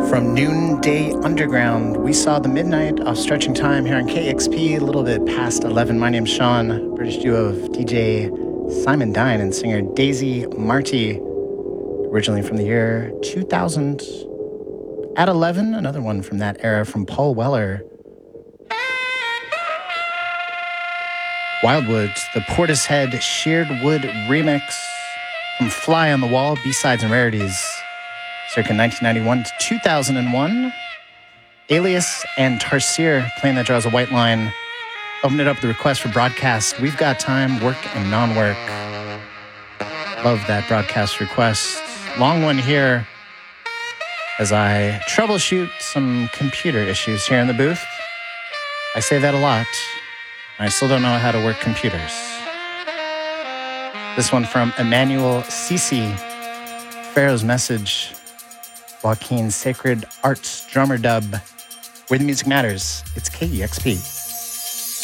From Noonday Underground, we saw the midnight of Stretching Time here on KXP, a little bit past 11. My name's Sean, British duo of DJ Simon Dine and singer Daisy Marty, originally from the year 2000. At 11, another one from that era from Paul Weller. Wildwoods, the Portishead Sheared Wood remix from Fly on the Wall, B-Sides and Rarities. Circa 1991 to 2001. Alias and Tarsier playing that draws a white line. Opened it up the request for broadcast. We've got time, work and non-work. Love that broadcast request. Long one here as I troubleshoot some computer issues here in the booth. I say that a lot. I still don't know how to work computers. This one from Emmanuel Sisi, Pharaoh's Message, Joaquin's Sacred Arts drummer dub. Where the music matters, it's KEXP.